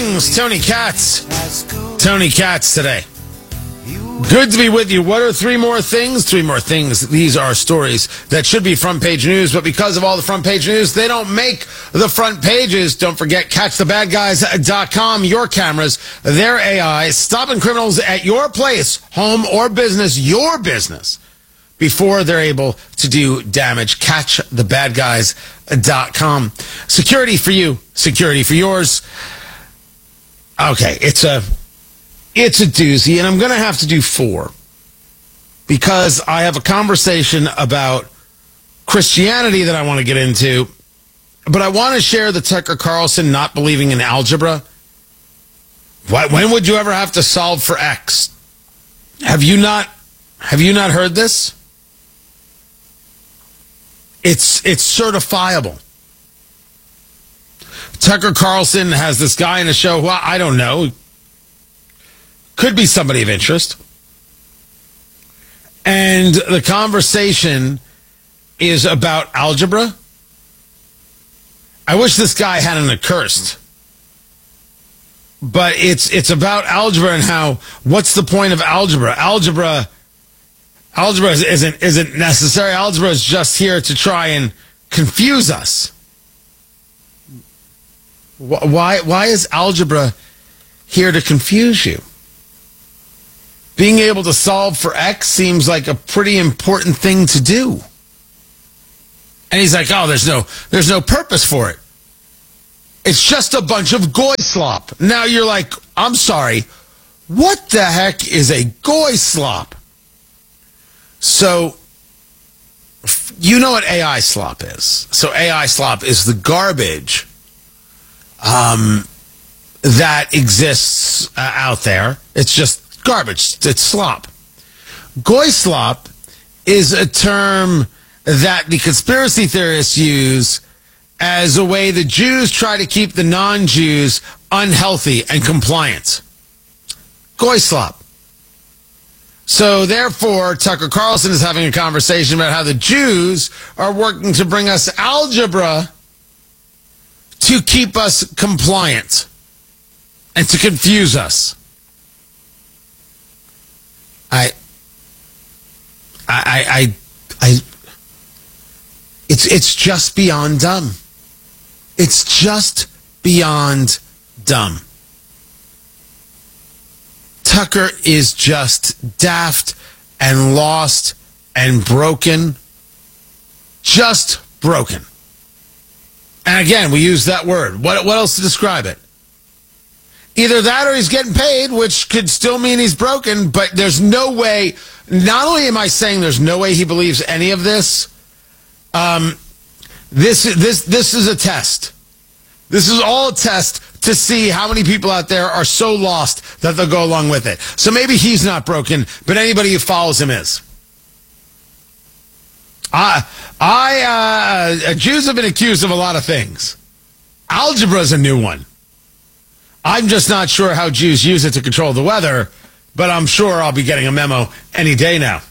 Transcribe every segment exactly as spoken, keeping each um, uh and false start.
things. Tony Katz. Tony Katz today. Good to be with you. What are three more things? Three more things. These are stories that should be front page news, but because of all the front page news, they don't make the front pages. Don't forget, catch the bad guys dot com. Your cameras, their A I, stopping criminals at your place, home or business, your business, before they're able to do damage. catch the bad guys dot com. Security for you, security for yours. Okay, it's a it's a doozy, and I'm going to have to do four because I have a conversation about Christianity that I want to get into, but I want to share the Tucker Carlson not believing in algebra. Why, when would you ever have to solve for X? Have you not have you not heard this? It's it's certifiable. Tucker Carlson has this guy in a show who I don't know. Could be somebody of interest. And the conversation is about algebra. I wish this guy hadn't accursed. But it's it's about algebra and how, what's the point of algebra? Algebra Algebra isn't isn't necessary. Algebra is just here to try and confuse us. Why why is algebra here to confuse you? Being able to solve for X seems like a pretty important thing to do. And he's like, oh, there's no there's no purpose for it. It's just a bunch of goy slop. Now you're like, I'm sorry, what the heck is a goy slop? So, you know what A I slop is. So A I slop is the garbage um, that exists uh, out there. It's just garbage. It's slop. Goy slop is a term that the conspiracy theorists use as a way the Jews try to keep the non-Jews unhealthy and compliant. Goy slop. So, therefore, Tucker Carlson is having a conversation about how the Jews are working to bring us algebra to keep us compliant and to confuse us. I, I, I, I, it's, it's just beyond dumb. It's just beyond dumb. Tucker is just daft and lost and broken. Just broken. And again, we use that word. What, what else to describe it? Either that or he's getting paid, which could still mean he's broken, but there's no way. Not only am I saying there's no way he believes any of this, um, this, this, this is a test. This is all a test to see how many people out there are so lost that they'll go along with it. So maybe he's not broken, but anybody who follows him is. I, I, uh, Jews have been accused of a lot of things. Algebra is a new one. I'm just not sure how Jews use it to control the weather, but I'm sure I'll be getting a memo any day now.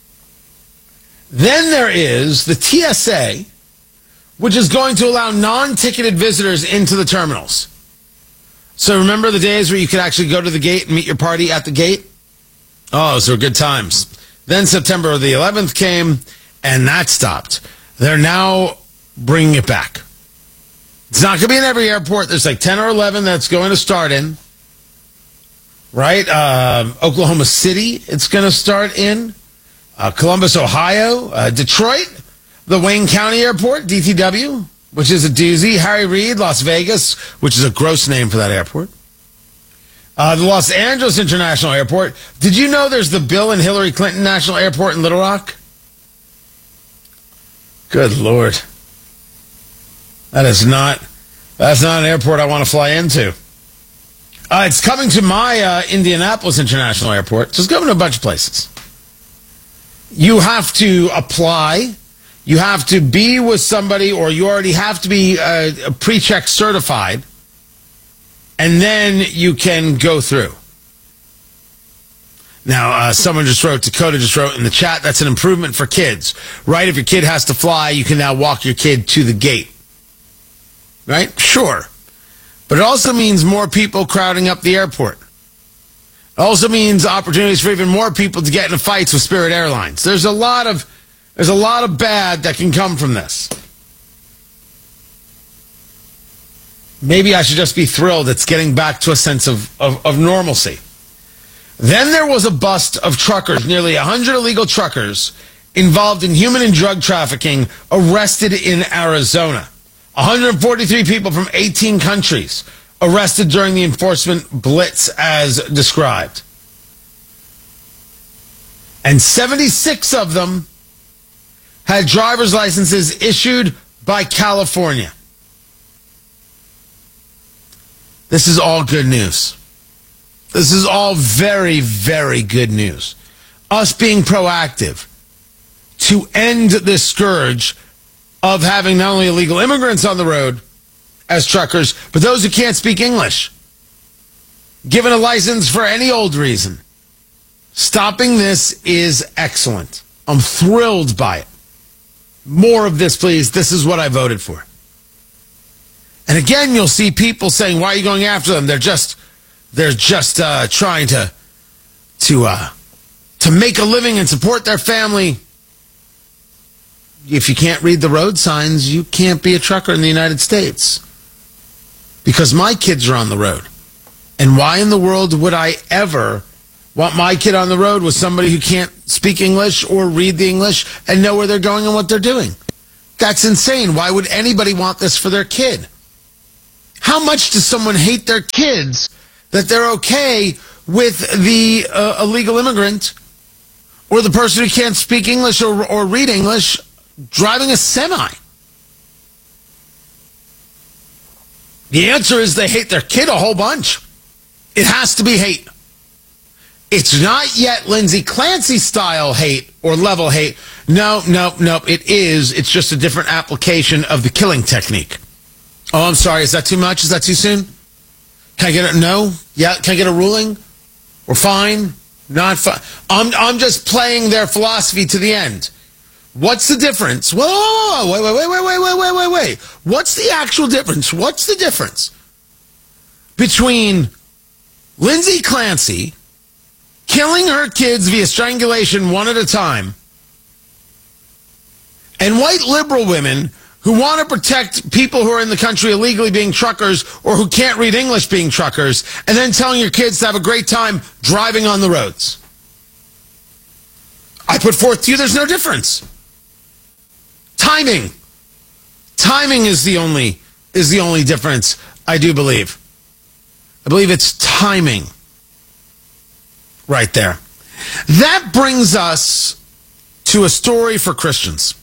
Then there is the T S A, which is going to allow non-ticketed visitors into the terminals. So remember the days where you could actually go to the gate and meet your party at the gate? Oh, those were good times. Then September the eleventh came, and that stopped. They're now bringing it back. It's not going to be in every airport. There's like ten or eleven that's going to start in. Right? Uh, Oklahoma City, it's going to start in. Uh, Columbus, Ohio. Uh, Detroit, the Wayne County Airport, D T W, which is a doozy. Harry Reid, Las Vegas, which is a gross name for that airport. Uh, the Los Angeles International Airport. Did you know there's the Bill and Hillary Clinton National Airport in Little Rock? Good Lord. That is not, that's not an airport I want to fly into. Uh, it's coming to my uh, Indianapolis International Airport. So it's going to a bunch of places. You have to apply. You have to be with somebody, or you already have to be uh, pre-check certified, and then you can go through. Now, uh, someone just wrote, Dakota just wrote in the chat, that's an improvement for kids, right? If your kid has to fly, you can now walk your kid to the gate, right? Sure. But it also means more people crowding up the airport. It also means opportunities for even more people to get into fights with Spirit Airlines. There's a lot of there's a lot of bad that can come from this. Maybe I should just be thrilled it's getting back to a sense of, of, of normalcy. Then there was a bust of truckers, nearly one hundred illegal truckers involved in human and drug trafficking arrested in Arizona. one hundred forty-three people from eighteen countries arrested during the enforcement blitz as described. And seventy-six of them had driver's licenses issued by California. This is all good news. This is all very, very good news. Us being proactive to end this scourge of having not only illegal immigrants on the road as truckers, but those who can't speak English, given a license for any old reason. Stopping this is excellent. I'm thrilled by it. More of this, please. This is what I voted for. And again, you'll see people saying, why are you going after them? They're just, they're just uh, trying to, to, uh, to make a living and support their family. If you can't read the road signs, you can't be a trucker in the United States. Because my kids are on the road. And why in the world would I ever want my kid on the road with somebody who can't speak English or read the English and know where they're going and what they're doing? That's insane. Why would anybody want this for their kid? How much does someone hate their kids that they're okay with the uh, illegal immigrant or the person who can't speak English or, or read English driving a semi? The answer is they hate their kid a whole bunch. It has to be hate. It's not yet Lindsay Clancy style hate or level hate. No, no, no, it is. It's just a different application of the killing technique. Oh, I'm sorry. Is that too much? Is that too soon? Can I get a no? Yeah. Can I get a ruling? We're fine. Not fine. I'm, I'm just playing their philosophy to the end. What's the difference? Whoa, wait, wait, wait, wait, wait, wait, wait, wait, wait. What's the actual difference? What's the difference between Lindsay Clancy killing her kids via strangulation one at a time and white liberal women who want to protect people who are in the country illegally being truckers or who can't read English being truckers, and then telling your kids to have a great time driving on the roads? I put forth to you there's no difference. Timing. Timing is the only is the only difference, I do believe. I believe it's timing right there. That brings us to a story for Christians.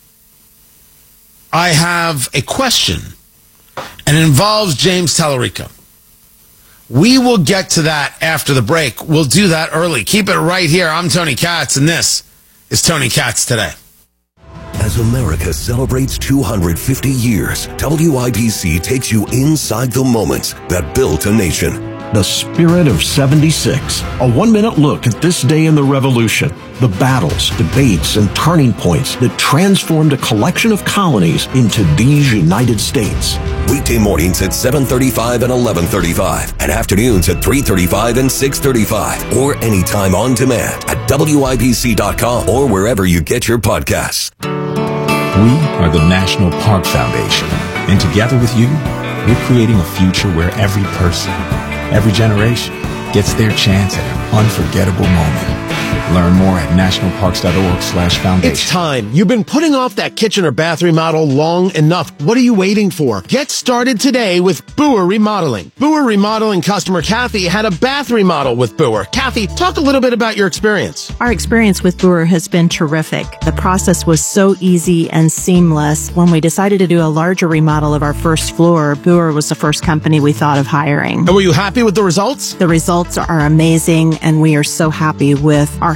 I have a question, and it involves James Tallarico. We will get to that after the break. We'll do that early. Keep it right here. I'm Tony Katz, and this is Tony Katz Today. As America celebrates two hundred fifty years, W I B C takes you inside the moments that built a nation. The Spirit of seventy-six, a one-minute look at this day in the Revolution, the battles, debates, and turning points that transformed a collection of colonies into these United States. Weekday mornings at seven thirty-five and eleven thirty-five, and afternoons at three thirty-five and six thirty-five, or anytime on demand at W I B C dot com or wherever you get your podcasts. We are the National Park Foundation, and together with you, we're creating a future where every person, every generation gets their chance at an unforgettable moment. Learn more at national parks dot org slash foundation. It's time. You've been putting off that kitchen or bath remodel long enough. What are you waiting for? Get started today with Boer Remodeling. Boer Remodeling customer Kathy had a bath remodel with Boer. Kathy, talk a little bit about your experience. Our experience with Boer has been terrific. The process was so easy and seamless. When we decided to do a larger remodel of our first floor, Boer was the first company we thought of hiring. And were you happy with the results? The results are amazing, and we are so happy with our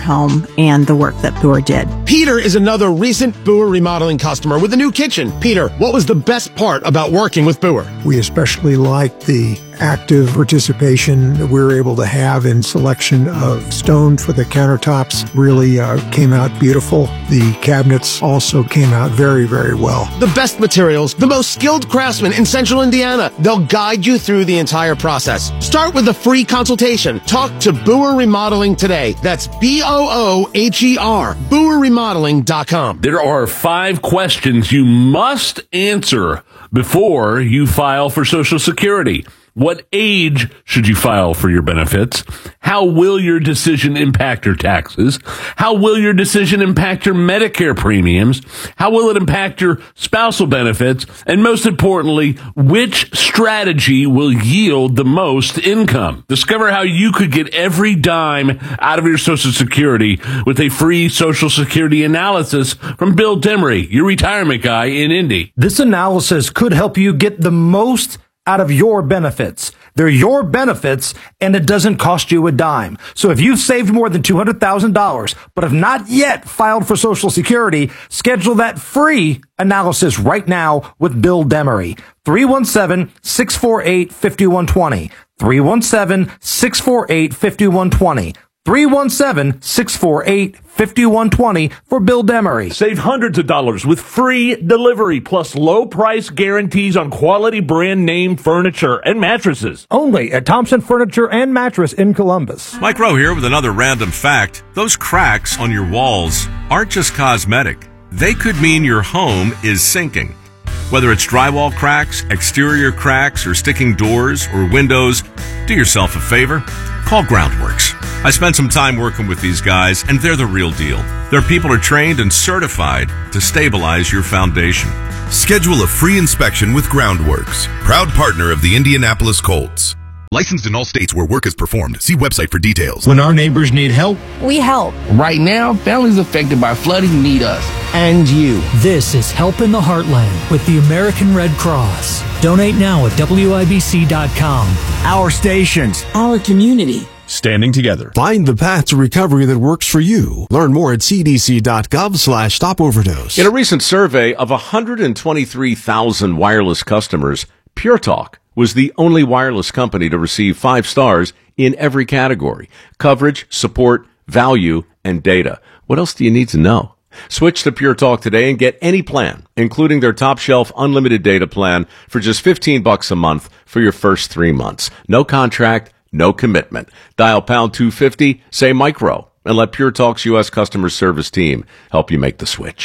home and the work that Boer did. Peter is another recent Boer remodeling customer with a new kitchen. Peter, what was the best part about working with Boer? We especially liked the active participation that we were able to have in selection of stone for the countertops. Really uh, came out beautiful. The cabinets also came out very, very well. The best materials, the most skilled craftsmen in Central Indiana. They'll guide you through the entire process. Start with a free consultation. Talk to Boer Remodeling today. That's B O O H E R, boer remodeling dot com. There are five questions you must answer before you file for Social Security. What age should you file for your benefits? How will your decision impact your taxes? How will your decision impact your Medicare premiums? How will it impact your spousal benefits? And most importantly, which strategy will yield the most income? Discover how you could get every dime out of your Social Security with a free Social Security analysis from Bill Demery, your retirement guy in Indy. This analysis could help you get the most out of your benefits. They're your benefits, and it doesn't cost you a dime. So if you've saved more than two hundred thousand dollars, but have not yet filed for Social Security, schedule that free analysis right now with Bill Demery. three one seven, six four eight, five one two zero. three one seven, six four eight, five one two zero. three one seven, six four eight, five one two zero for Bill Demery. Save hundreds of dollars with free delivery plus low price guarantees on quality brand name furniture and mattresses. Only at Thompson Furniture and Mattress in Columbus. Mike Rowe here with another random fact. Those cracks on your walls aren't just cosmetic. They could mean your home is sinking. Whether it's drywall cracks, exterior cracks, or sticking doors or windows, do yourself a favor. Call Groundworks. I spent some time working with these guys, and they're the real deal. Their people are trained and certified to stabilize your foundation. Schedule a free inspection with Groundworks, proud partner of the Indianapolis Colts. Licensed in all states where work is performed. See website for details. When our neighbors need help, we help. Right now, families affected by flooding need us. And you. This is Help in the Heartland with the American Red Cross. Donate now at W I B C dot com. Our stations, our community. Standing together. Find the path to recovery that works for you. Learn more at c d c dot gov slash stop overdose. In a recent survey of one hundred twenty-three thousand wireless customers, Pure Talk was the only wireless company to receive five stars in every category: coverage, support, value, and data. What else do you need to know? Switch to Pure Talk today and get any plan, including their top shelf unlimited data plan for just fifteen bucks a month for your first three months. No contract, no commitment. Dial pound two fifty, say Micro, and let Pure Talk's U S customer service team help you make the switch.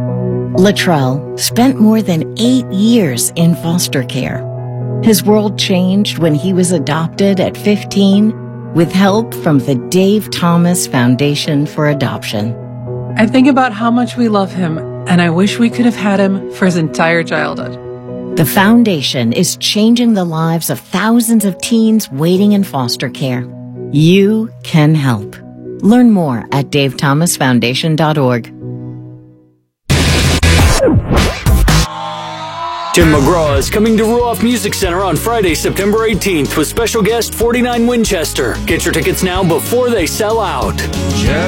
Latrell spent more than eight years in foster care. His world changed when he was adopted at fifteen with help from the Dave Thomas Foundation for Adoption. I think about how much we love him, and I wish we could have had him for his entire childhood. The foundation is changing the lives of thousands of teens waiting in foster care. You can help. Learn more at dave thomas foundation dot org. Tim McGraw is coming to Ruoff Music Center on Friday, September eighteenth with special guest forty-nine Winchester. Get your tickets now before they sell out.